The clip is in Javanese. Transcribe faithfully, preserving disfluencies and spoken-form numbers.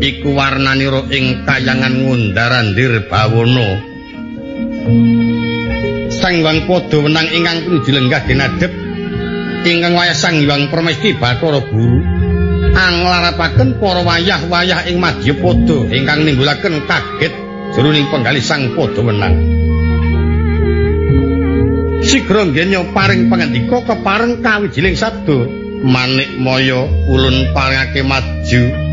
iku warnanira ing kayangan ngundarandir bawana. Sang Hyang Padawenang ingkang pinuju lenggah dinadhep ingkang wayah Sang Hyang Permesti Bathara Guru anglarapaken para wayah-wayah ing Madyapada ingkang nimbulaken kaget jroning penggalih Sang Padawenang. Sigra ngenya paring pangandika kepareng kawijining sabda, Manikmaya ulun paringake maju